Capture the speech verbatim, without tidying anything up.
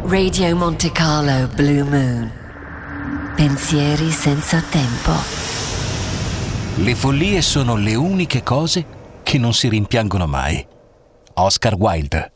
Radio Monte Carlo Blue Moon. Pensieri senza tempo. Le follie sono le uniche cose che non si rimpiangono mai. Oscar Wilde.